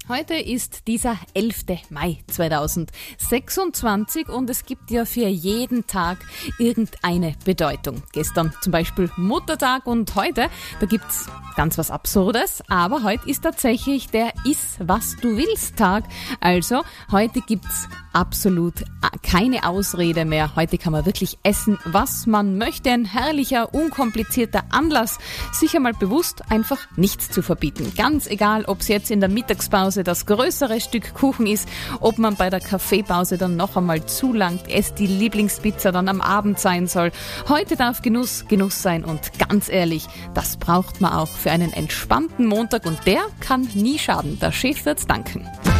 Heute ist dieser 11. Mai 2026 und es gibt ja für jeden Tag irgendeine Bedeutung. Gestern zum Beispiel Muttertag und heute, da gibt's ganz was Absurdes, aber heute ist tatsächlich der Iss, was du willst Tag. Also heute gibt's absolut keine Ausrede mehr. Heute kann man wirklich essen, was man möchte. Ein herrlicher, unkomplizierter Anlass, sich einmal bewusst einfach nichts zu verbieten. Ganz egal, ob es jetzt in der Mittagspause das größere Stück Kuchen ist, ob man bei der Kaffeepause dann noch einmal zulangt, es die Lieblingspizza dann am Abend sein soll. Heute darf Genuss sein und ganz ehrlich, das braucht man auch für einen entspannten Montag und der kann nie schaden. Der Chef wird's danken.